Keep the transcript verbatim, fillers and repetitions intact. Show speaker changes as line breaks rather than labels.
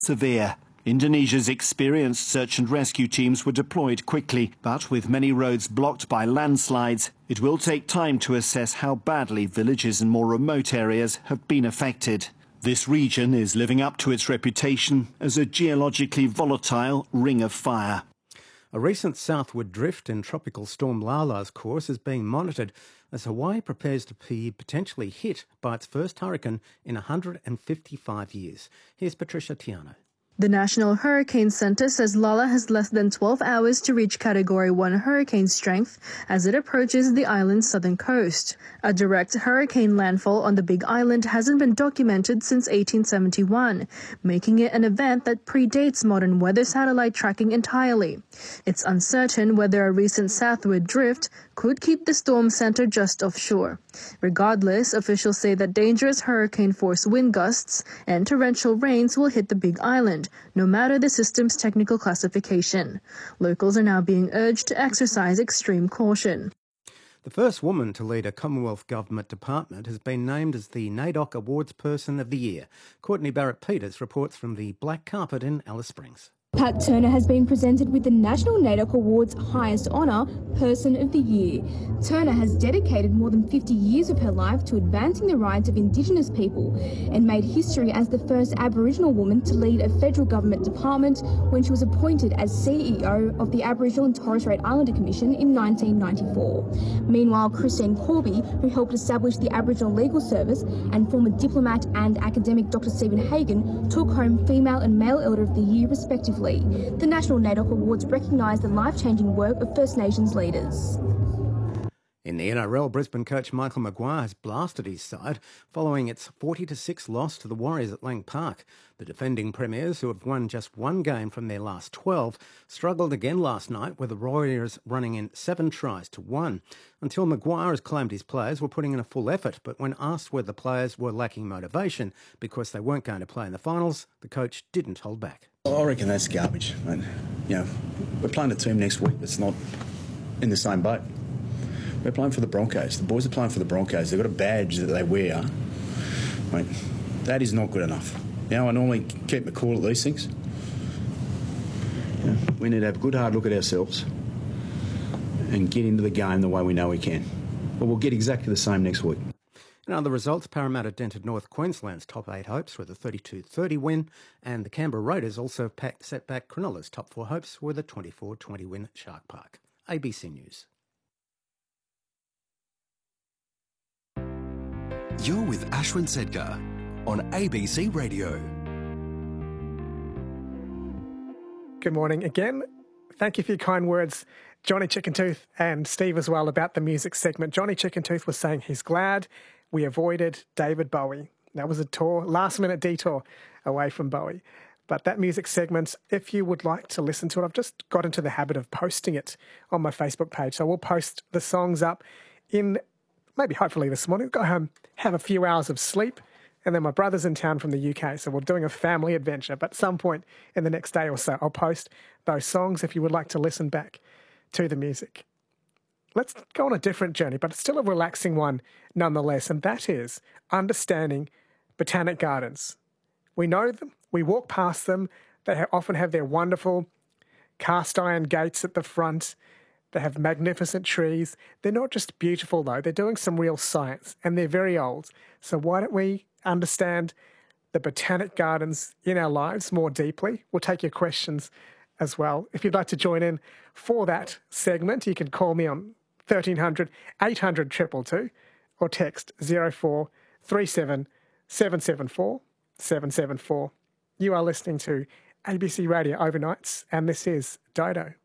severe. Indonesia's experienced search and rescue teams were deployed quickly, but with many roads blocked by landslides, it will take time to assess how badly villages in more remote areas have been affected. This region is living up to its reputation as a geologically volatile ring of fire.
A recent southward drift in Tropical Storm Lala's course is being monitored as Hawaii prepares to be potentially hit by its first hurricane in one hundred fifty-five years. Here's Patricia Tiano.
The National Hurricane Center says Lala has less than twelve hours to reach Category one hurricane strength as it approaches the island's southern coast. A direct hurricane landfall on the Big Island hasn't been documented since eighteen seventy-one, making it an event that predates modern weather satellite tracking entirely. It's uncertain whether a recent southward drift could keep the storm center just offshore. Regardless, officials say that dangerous hurricane-force wind gusts and torrential rains will hit the Big Island, no matter the system's technical classification. Locals are now being urged to exercise extreme caution.
The first woman to lead a Commonwealth Government department has been named as the NAIDOC Awards Person of the Year. Courtney Barrett-Peters reports from the Black Carpet in Alice Springs.
Pat Turner has been presented with the National NAIDOC Awards highest honour, Person of the Year. Turner has dedicated more than fifty years of her life to advancing the rights of Indigenous people and made history as the first Aboriginal woman to lead a federal government department when she was appointed as C E O of the Aboriginal and Torres Strait Islander Commission in nineteen ninety-four. Meanwhile, Christine Corby, who helped establish the Aboriginal Legal Service, and former diplomat and academic Doctor Stephen Hagan took home Female and Male Elder of the Year respectively. The National NAIDOC Awards recognise the life-changing work of First Nations leaders.
In the N R L, Brisbane coach Michael Maguire has blasted his side following its forty to six loss to the Warriors at Lang Park. The defending premiers, who have won just one game from their last twelve, struggled again last night with the Warriors running in seven tries to one. Until Maguire has claimed his players were putting in a full effort, but when asked whether the players were lacking motivation because they weren't going to play in the finals, the coach didn't hold back.
I reckon that's garbage. Mate. You know, we're playing a team next week that's not in the same boat. We're playing for the Broncos. The boys are playing for the Broncos. They've got a badge that they wear. Mate, that is not good enough. You know, I normally keep my cool at these things. You know, we need to have a good hard look at ourselves and get into the game the way we know we can. But we'll get exactly the same next week.
In other results, Parramatta dented North Queensland's top eight hopes with a thirty-two thirty win, and the Canberra Raiders also packed, set back Cronulla's top four hopes with a twenty-four twenty win at Shark Park. A B C News.
You're with Ashwin Sedgar on A B C Radio.
Good morning again. Thank you for your kind words, Johnny Chickentooth and Steve as well, about the music segment. Johnny Chickentooth was saying he's glad we avoided David Bowie. That was a tour, last-minute detour away from Bowie. But that music segment, if you would like to listen to it, I've just got into the habit of posting it on my Facebook page. So we'll post the songs up in maybe hopefully this morning. Go home, have a few hours of sleep, and then my brother's in town from the U K, so we're doing a family adventure. But at some point in the next day or so, I'll post those songs if you would like to listen back to the music. Let's go on a different journey, but it's still a relaxing one nonetheless, and that is understanding botanic gardens. We know them, we walk past them, they ha- often have their wonderful cast iron gates at the front. They have magnificent trees. They're not just beautiful, though. They're doing some real science, and they're very old. So why don't we understand the botanic gardens in our lives more deeply? We'll take your questions as well. If you'd like to join in for that segment, you can call me on thirteen hundred, eight hundred, two two two or text zero four three seven, seven seven four, seven seven four. You are listening to A B C Radio Overnights, and this is Dodo.